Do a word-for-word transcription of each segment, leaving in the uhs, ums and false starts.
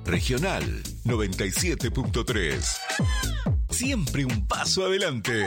Regional noventa y siete punto tres. Siempre un paso adelante.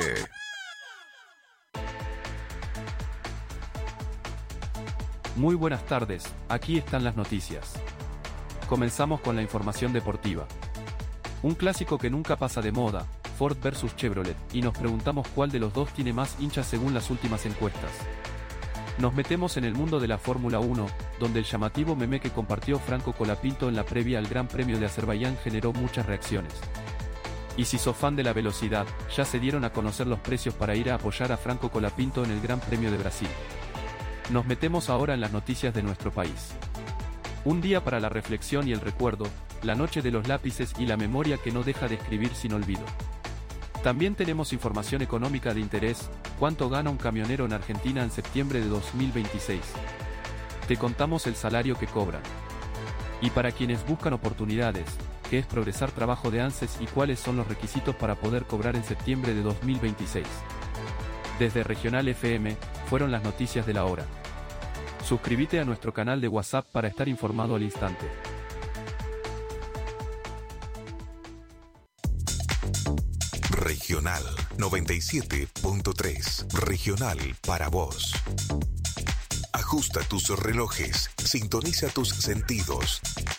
Muy buenas tardes, aquí están las noticias. Comenzamos con la información deportiva. Un clásico que nunca pasa de moda, Ford versus Chevrolet, y nos preguntamos cuál de los dos tiene más hinchas según las últimas encuestas. Nos metemos en el mundo de la Fórmula uno, donde el llamativo meme que compartió Franco Colapinto en la previa al Gran Premio de Azerbaiyán generó muchas reacciones. Y si sos fan de la velocidad, ya se dieron a conocer los precios para ir a apoyar a Franco Colapinto en el Gran Premio de Brasil. Nos metemos ahora en las noticias de nuestro país. Un día para la reflexión y el recuerdo, la noche de los lápices y la memoria que no deja de escribir sin olvido. También tenemos información económica de interés, cuánto gana un camionero en Argentina en septiembre de dos mil veintiséis. Te contamos el salario que cobran. Y para quienes buscan oportunidades, qué es Progresar Trabajo de ANSES y cuáles son los requisitos para poder cobrar en septiembre de dos mil veintiséis. Desde Regional F M, fueron las noticias de la hora. Suscríbete a nuestro canal de WhatsApp para estar informado al instante. Regional noventa y siete punto tres. Regional para vos. Ajusta tus relojes, sintoniza tus sentidos.